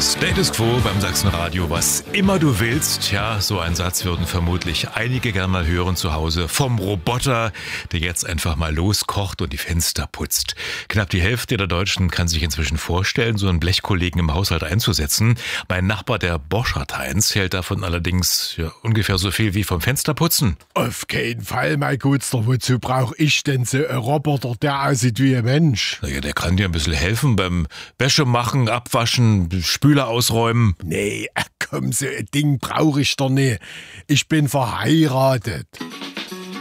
Status Quo beim Sachsenradio, was immer du willst. Ja, so einen Satz würden vermutlich einige gerne mal hören zu Hause vom Roboter, der jetzt einfach mal loskocht und die Fenster putzt. Knapp die Hälfte der Deutschen kann sich inzwischen vorstellen, so einen Blechkollegen im Haushalt einzusetzen. Mein Nachbar, der Borchardt-Heinz, hält davon allerdings ungefähr so viel wie vom Fensterputzen. Auf keinen Fall, mein Gutster. Wozu brauche ich denn so einen Roboter, der aussieht wie ein Mensch? Naja, der kann dir ein bisschen helfen beim Wäsche machen, abwaschen, Spüle ausräumen. Nee, komm, so ein Ding brauche ich doch nicht. Ich bin verheiratet.